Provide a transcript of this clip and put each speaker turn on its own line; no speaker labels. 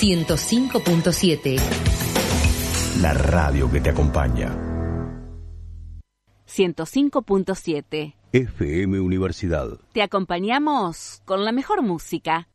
105.7.
La radio que te acompaña.
105.7.
FM Universidad.
Te acompañamos con la mejor música.